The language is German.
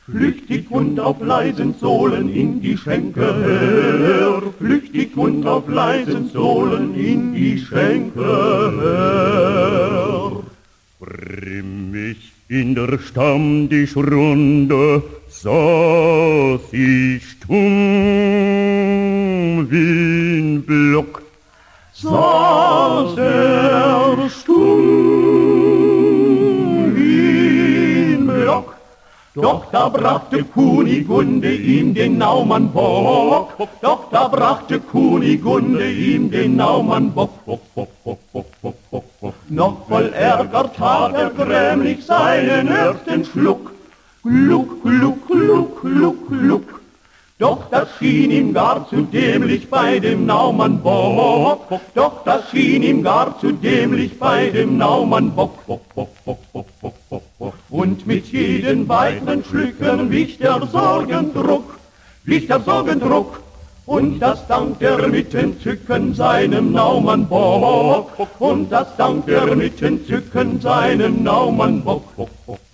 Flüchtig und auf leisen Sohlen in die Schenke her, flüchtig und auf leisen Sohlen in die Schenke her. Grimmig in der Stammtischrunde saß ich stumm wie ein Block. Saß er stumm wie ein Block. Doch da brachte Kunigunde ihm den Naumann Bock. Doch da brachte Kunigunde ihm den Naumann Bock. Noch voll Ärger tat er grämlich seinen ersten Schluck. Gluck, gluck, gluck, gluck, gluck. Doch das schien ihm gar zu dämlich bei dem Naumann Bock. Doch das schien ihm gar zu dämlich bei dem Naumann Bock. Und mit jedem weiteren Schlücken wich der Sorgendruck, und das dank er mit Entzücken seinem Naumann Bock, und das dank er mit Entzücken seinem Naumann Bock.